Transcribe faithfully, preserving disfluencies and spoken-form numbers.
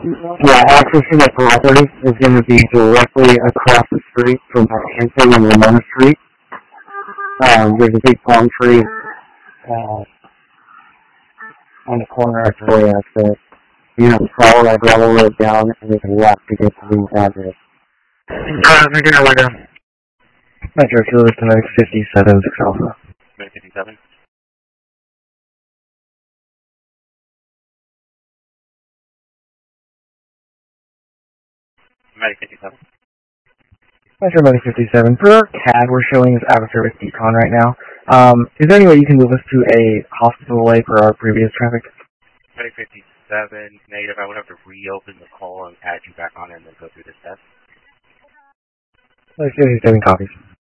Yeah, access to the property is going to be directly across the street from Hansing and Ramona Street. Um, there's a big palm tree uh, on the corner of the exit. You have to follow that gravel road down and there's a left to get to the address. Uh, I'm going to way down. Metro Kilo to nine fifty-seven, six Alpha. nine fifty-seven? nine fifty-seven. Metro nine fifty-seven. Per our C A D, we're showing as out of service decon right now. Um, is there any way you can move us to a hospital way per our previous traffic? nine fifty-seven, negative. I would have to reopen the call and add you back on and then go through this test. nine fifty-seven copies.